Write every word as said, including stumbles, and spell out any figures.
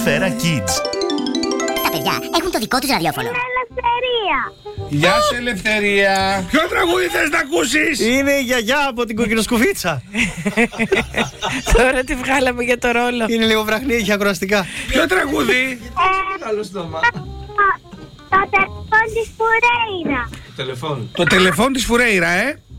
Σφαίρα Kids. Τα παιδιά έχουν το δικό τους ραδιόφωνο. Είναι Ελευθερία. Γεια σου, Ελευθερία. Ποιο τραγούδι θες να ακούσεις? Είναι η γιαγιά από την κοκκινοσκουφίτσα. Τώρα τη βγάλαμε για το ρόλο. Είναι λίγο βραχνή, έχει ακροαστικά. Ποιο τραγούδι? Καλό στόμα. Το τηλεφώνη της Φουρέιρα. Τηλεφών. Το τηλεφών της Φουρέιρα, ε.